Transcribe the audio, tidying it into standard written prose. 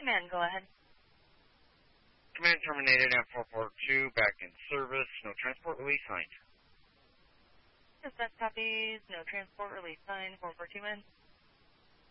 Command, go ahead. Command terminated at 442, back in service, no transport release signed. Dispatch copies, no transport release signed, 442 in.